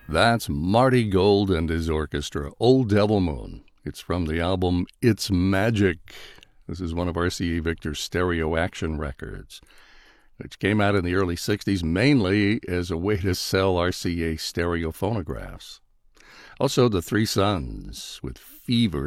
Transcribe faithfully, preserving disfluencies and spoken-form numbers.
That's Marty Gold and his orchestra, Old Devil Moon. It's from the album It's Magic. This is one of R C A Victor's stereo action records, which came out in the early sixties mainly as a way to sell R C A stereo phonographs. Also, the Three Sons with Fever.